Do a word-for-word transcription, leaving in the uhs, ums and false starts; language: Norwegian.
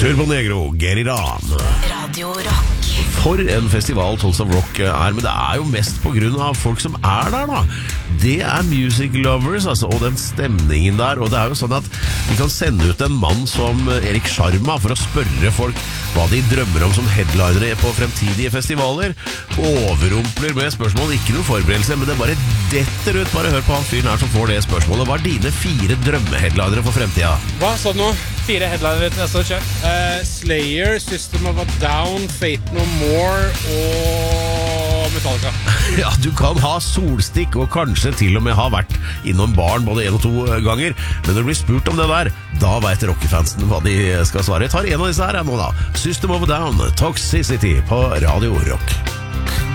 Turbo Negro, get it on. Radio Rock. For en festival Tons of Rock er, men det er jo mest på grunn av folk som er der da. Det er music lovers, altså, og den stemningen der. Og det er jo sånn at vi kan sende ut en mann som Erik Sharma for å spørre folk hva de drømmer om som headlinere på fremtidige festivaler. Overrumpler med spørsmål, ikke noe forberedelse, men det bare detter ut. Bare hør på han fyren her som får det spørsmålet. Hva er dine fire drømmeheadlinere for fremtida? Hva sa du nå? Fire headlinere til neste år, kjør. Uh, Slayer, System of a Down, Fate No More og Metallica. Ja, du kan ha solstikk og kanskje til og med ha vært innom baren både en og to ganger. Men når du blir spurt om det der, da vet rockefansen hva de skal svare. Jeg tar en av disse her nå da. System of a Down, Toxicity på Radio Rock.